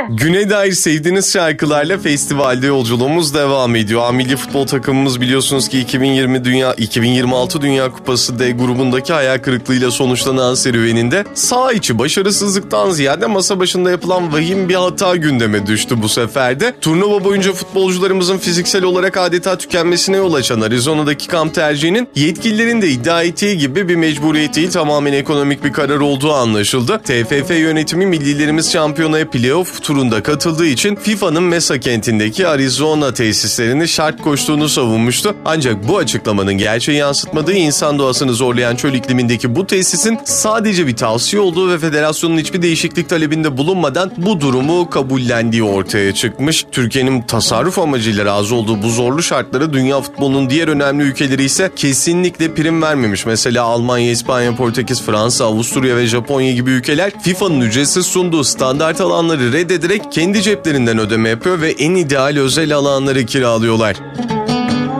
Güne dair sevdiğiniz şarkılarla festivalde yolculuğumuz devam ediyor. Milli futbol takımımız biliyorsunuz ki 2026 Dünya Kupası D grubundaki hayal kırıklığıyla sonuçlanan serüveninde saha içi başarısızlıktan ziyade masa başında yapılan vahim bir hata gündeme düştü bu sefer de. Turnuva boyunca futbolcularımızın fiziksel olarak adeta tükenmesine yol açan Arizona'daki kamp tercihinin yetkililerin de iddia ettiği gibi bir mecburiyet değil, tamamen ekonomik bir karar olduğu anlaşıldı. TFF yönetimi millilerimiz şampiyonaya playoff turunda katıldığı için FIFA'nın Mesa kentindeki Arizona tesislerini şart koştuğunu savunmuştu. Ancak bu açıklamanın gerçeği yansıtmadığı, insan doğasını zorlayan çöl iklimindeki bu tesisin sadece bir tavsiye olduğu ve federasyonun hiçbir değişiklik talebinde bulunmadan bu durumu kabullendiği ortaya çıkmış. Türkiye'nin tasarruf amacıyla razı olduğu bu zorlu şartlara dünya futbolunun diğer önemli ülkeleri ise kesinlikle prim vermemiş. Mesela Almanya, İspanya, Portekiz, Fransa, Avusturya ve Japonya gibi ülkeler FIFA'nın ücretsiz sunduğu standart alanları reddederek kendi ceplerinden ödeme yapıyor ve en ideal özel alanları kiralıyorlar.